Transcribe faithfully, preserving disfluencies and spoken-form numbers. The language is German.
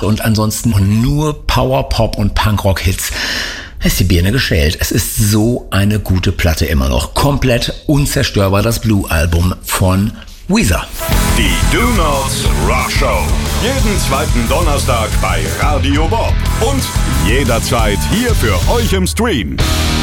gemacht und ansonsten nur Power, Pop und Punkrock-Hits. Ist die Birne geschält. Es ist so eine gute Platte immer noch. Komplett unzerstörbar, das Blue-Album von Weezer. Die Do Nots Rock Show. Jeden zweiten Donnerstag bei Radio Bob. Und jederzeit hier für euch im Stream.